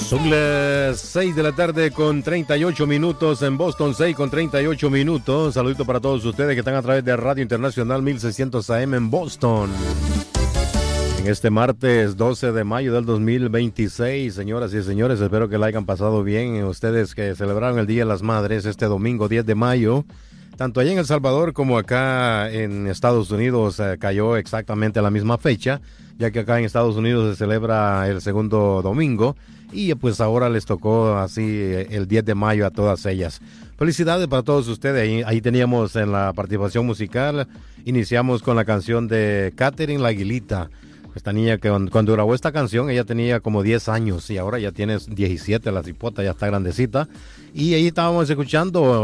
Son las 6 de la tarde con 38 minutos en Boston, 6 con 38 minutos. Saludito para todos ustedes que están a través de Radio Internacional 1600 AM en Boston. En este martes 12 de mayo del 2026, señoras y señores, espero que la hayan pasado bien. Ustedes que celebraron el Día de las Madres este domingo 10 de mayo, tanto allá en El Salvador como acá en Estados Unidos cayó exactamente a la misma fecha, ya que acá en Estados Unidos se celebra el segundo domingo y pues ahora les tocó así el 10 de mayo a todas ellas. Felicidades para todos ustedes. Ahí teníamos en la participación musical, iniciamos con la canción de Catherine La Aguilita. Esta niña que cuando grabó esta canción ella tenía como 10 años y ahora ya tiene 17, la cipota ya está grandecita. Y ahí estábamos escuchando